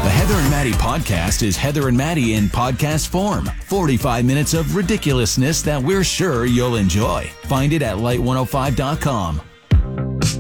The Heather and Maddie podcast is Heather and Maddie in podcast form. 45 minutes of ridiculousness that we're sure you'll enjoy. Find it at light105.com.